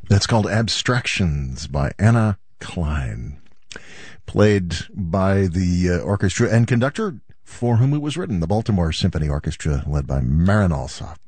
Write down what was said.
That's called Abstractions by Anna Klein, played by the orchestra and conductor for whom it was written, the Baltimore Symphony Orchestra, led by Marin Alsop.